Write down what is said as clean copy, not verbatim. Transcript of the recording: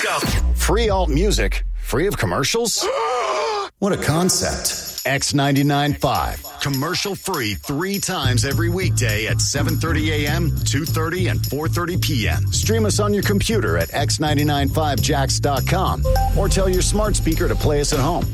go. Free alt music, free of commercials? What a concept. X99.5. Commercial free 3 times every weekday at 7:30 a.m., 2:30, and 4:30 p.m. Stream us on your computer at x99.5jax.com or tell your smart speaker to play us at home